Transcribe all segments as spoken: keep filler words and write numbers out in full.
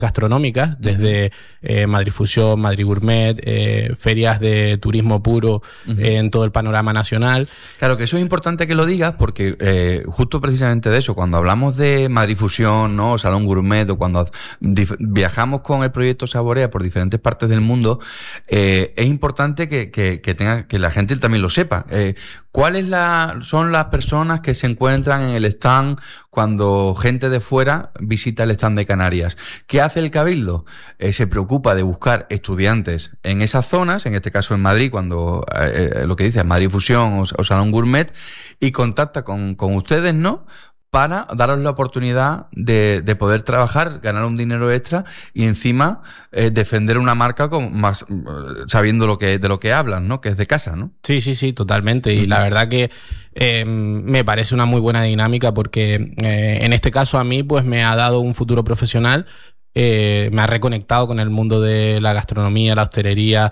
gastronómicas, desde eh, Madrid Fusión, Madrid Gourmet, eh, ferias de turismo puro uh-huh. eh, en todo el panorama nacional. Claro, que eso es importante que lo digas porque eh, justo precisamente de eso, cuando hablamos de Madrid Fusión, ¿no? Salón Gourmet, o cuando dif- viajamos con el proyecto Saborea por diferentes partes del mundo, eh, es importante que, que, que, tenga, que la gente también lo sepa. Eh, ¿Cuáles la, son las personas que se encuentran en el stand cuando gente de fuera visita el stand de Canarias? ¿Qué hace el Cabildo? Eh, se preocupa de buscar estudiantes en esas zonas, en este caso en Madrid, cuando eh, lo que dice Madrid Fusión o, o Salón Gourmet, y contacta con, con ustedes, ¿no?, para daros la oportunidad de, de poder trabajar, ganar un dinero extra y encima eh, defender una marca con más sabiendo lo que de lo que hablan, ¿no? Que es de casa, ¿no? Sí, sí, sí, totalmente. Y uh-huh. la verdad que eh, me parece una muy buena dinámica porque eh, en este caso a mí pues me ha dado un futuro profesional. Eh, me ha reconectado con el mundo de la gastronomía, la hostelería,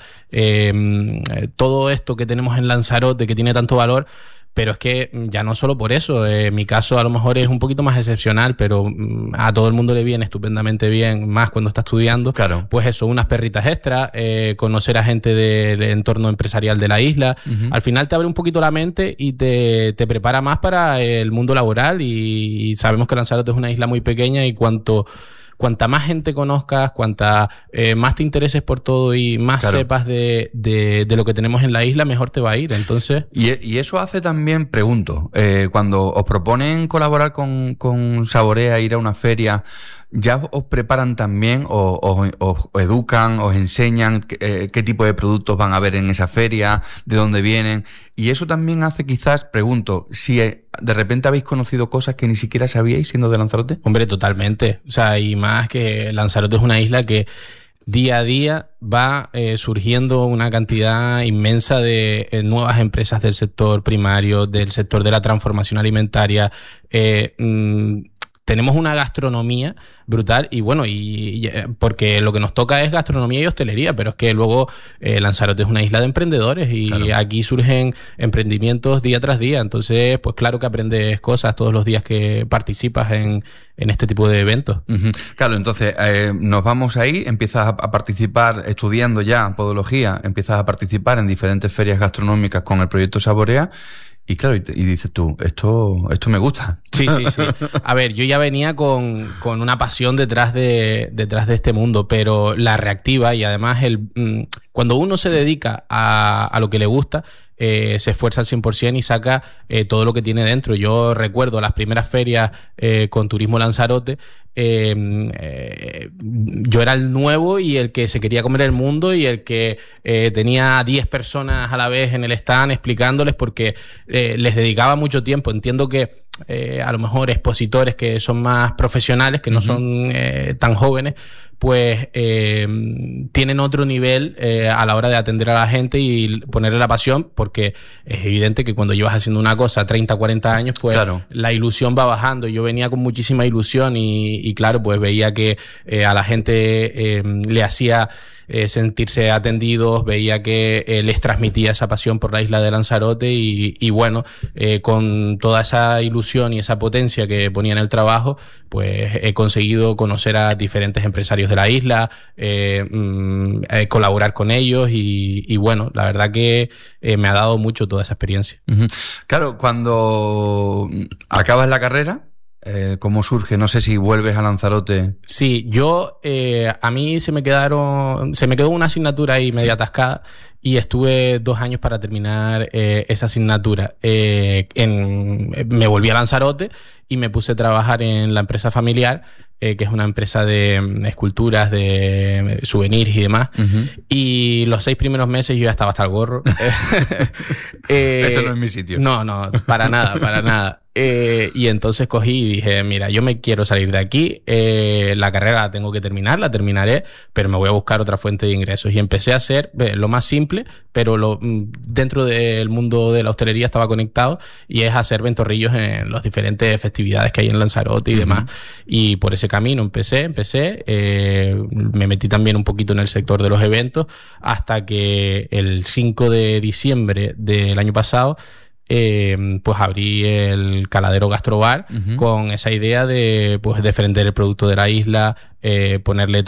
eh, todo esto que tenemos en Lanzarote que tiene tanto valor. Pero es que ya no solo por eso, eh, mi caso a lo mejor es un poquito más excepcional, pero mm, a todo el mundo le viene estupendamente bien, más cuando está estudiando. Claro. Pues eso, unas perritas extra, eh, conocer a gente del entorno empresarial de la isla. Uh-huh. Al final te abre un poquito la mente y te, te prepara más para el mundo laboral y, y sabemos que Lanzarote es una isla muy pequeña y cuanto... Cuanta más gente conozcas, cuanta eh, más te intereses por todo y más claro. sepas de, de, de lo que tenemos en la isla, mejor te va a ir. Entonces, Y, y eso hace también, pregunto, eh, cuando os proponen colaborar con, con Saborea, ir a una feria, ¿ya os preparan también, o os, os educan, os enseñan eh, qué tipo de productos van a haber en esa feria, de dónde vienen? Y eso también hace, quizás, pregunto, si de repente habéis conocido cosas que ni siquiera sabíais siendo de Lanzarote. Hombre, totalmente. O sea, y más que Lanzarote es una isla que día a día va eh, surgiendo una cantidad inmensa de eh, nuevas empresas del sector primario, del sector de la transformación alimentaria. Eh, mmm, tenemos una gastronomía brutal y bueno, y, y porque lo que nos toca es gastronomía y hostelería, pero es que luego eh, Lanzarote es una isla de emprendedores y claro. aquí surgen emprendimientos día tras día, entonces pues claro que aprendes cosas todos los días que participas en, en este tipo de eventos. Uh-huh. Claro, entonces eh, nos vamos ahí, empiezas a, a participar estudiando ya podología, empiezas a participar en diferentes ferias gastronómicas con el proyecto Saborea. Y claro, y, y dices tú, esto esto me gusta. Sí, sí, sí. A ver, yo ya venía con, con una pasión detrás de, detrás de este mundo, pero la reactiva y además el mmm, cuando uno se dedica a, a lo que le gusta, eh, se esfuerza al cien por ciento y saca eh, todo lo que tiene dentro. Yo recuerdo las primeras ferias eh, con Turismo Lanzarote, eh, eh, yo era el nuevo y el que se quería comer el mundo y el que eh, tenía diez personas a la vez en el stand explicándoles porque eh, les dedicaba mucho tiempo. Entiendo que eh, a lo mejor expositores que son más profesionales, que no uh-huh. son eh, tan jóvenes, pues eh, tienen otro nivel eh, a la hora de atender a la gente y ponerle la pasión, porque es evidente que cuando llevas haciendo una cosa treinta, cuarenta años, pues claro. la ilusión va bajando. Yo venía con muchísima ilusión y, y claro, pues veía que eh, a la gente eh, le hacía eh, sentirse atendidos, veía que eh, les transmitía esa pasión por la isla de Lanzarote y, y bueno, eh, con toda esa ilusión y esa potencia que ponía en el trabajo, pues he conseguido conocer a diferentes empresarios de la isla, eh, mm, eh, colaborar con ellos y, y bueno, la verdad que eh, me ha dado mucho toda esa experiencia. Uh-huh. Claro, cuando acabas la carrera, eh, ¿cómo surge? No sé si vuelves a Lanzarote. Sí, yo, eh, a mí se me quedaron, se me quedó una asignatura ahí media atascada y estuve dos años para terminar eh, esa asignatura. Eh, en, me volví a Lanzarote y me puse a trabajar en la empresa familiar, eh, que es una empresa de esculturas, de souvenirs y demás. Uh-huh. Y los seis primeros meses yo ya estaba hasta el gorro. eh, Esto no es mi sitio. No, no, para nada, para nada. Eh, y entonces cogí y dije, mira, yo me quiero salir de aquí, eh, la carrera la tengo que terminar, la terminaré, pero me voy a buscar otra fuente de ingresos. Y empecé a hacer eh, lo más simple, pero lo, dentro del mundo de la hostelería estaba conectado, y es hacer ventorrillos en las diferentes festividades que hay en Lanzarote y uh-huh. demás. Y por ese camino empecé, empecé, eh, me metí también un poquito en el sector de los eventos, hasta que el cinco de diciembre del año pasado eh, pues abrí el Caladero Gastrobar uh-huh. con esa idea de pues defender el producto de la isla, eh, ponerle